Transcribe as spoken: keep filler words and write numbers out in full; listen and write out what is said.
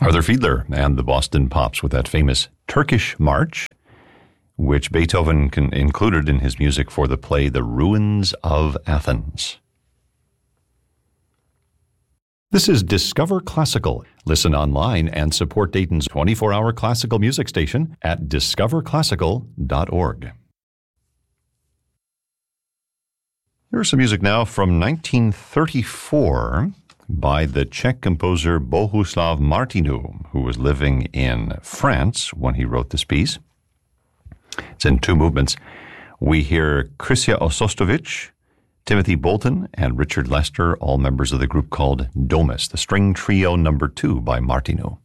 Arthur Fiedler and the Boston Pops with that famous Turkish March, which Beethoven can, included in his music for the play The Ruins of Athens. This is Discover Classical. Listen online and support Dayton's twenty-four hour classical music station at discover classical dot org. Here's some music now from nineteen thirty-four by the Czech composer Bohuslav Martinu, who was living in France when he wrote this piece. It's in two movements. We hear Krysia Osostovic, Timothy Bolton, and Richard Lester, all members of the group called Domus, the string trio number two by Martinu.